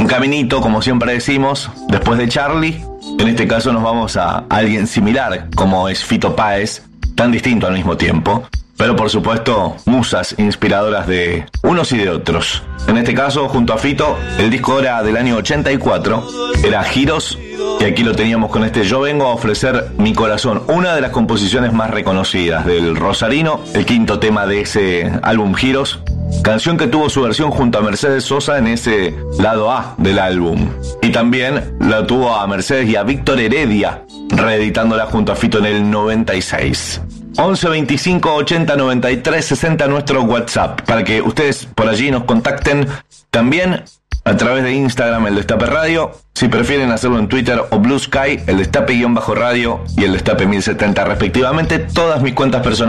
caminito, como siempre decimos, después de Charlie. En este caso nos vamos a alguien similar, como es Fito Páez, tan distinto al mismo tiempo, pero por supuesto musas inspiradoras de unos y de otros. En este caso, junto a Fito, el disco era del año 84, era Giros, y aquí lo teníamos con este Yo vengo a ofrecer mi corazón, una de las composiciones más reconocidas del rosarino, el quinto tema de ese álbum Giros, canción que tuvo su versión junto a Mercedes Sosa en ese lado A del álbum. Y también la tuvo a Mercedes y a Víctor Heredia, reeditándola junto a Fito en el 96. 11 25 80 93 60 nuestro WhatsApp, para que ustedes por allí nos contacten también a través de Instagram, el Destape Radio, si prefieren hacerlo en Twitter o Blue Sky, el Destape-radio y el Destape 1070 respectivamente, todas mis cuentas personales